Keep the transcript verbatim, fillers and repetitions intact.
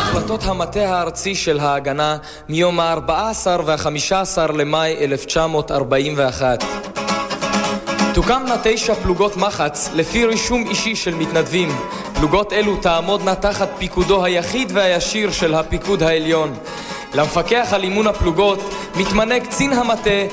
החלטות המטה הארצי של ההגנה מיום ה-ארבעה עשר וה-חמישה עשר למאי אלף תשע מאות ארבעים ואחת. תוקמנה תשע פלוגות מחץ לפי רישום אישי של מתנדבים. פלוגות אלו תעמודנה תחת פיקודו היחיד והישיר של הפיקוד העליון. למפקח על אימון הפלוגות מתמנה קצין המטה